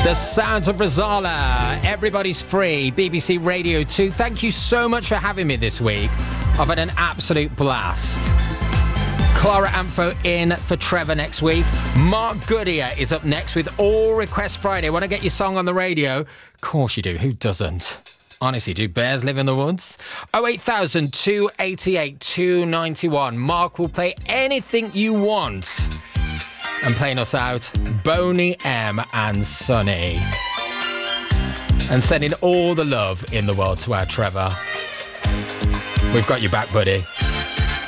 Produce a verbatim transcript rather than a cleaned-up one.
The sounds of Rosala. Everybody's free. B B C Radio two. Thank you so much for having me this week. I've had an absolute blast. Clara Amfo in for Trevor next week. Mark Goodyear is up next with All Request Friday. Want to get your song on the radio? Of course you do. Who doesn't? Honestly, do bears live in the woods? oh eight thousand, two eighty-eight, two ninety-one. Mark will play anything you want. And playing us out, Boney M and Sonny. And sending all the love in the world to our Trevor. We've got your back, buddy.